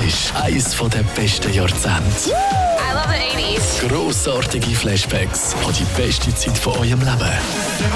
ist eines der besten Jahrzehnte. I love the 80s. Grossartige Flashbacks an die beste Zeit von eurem Leben.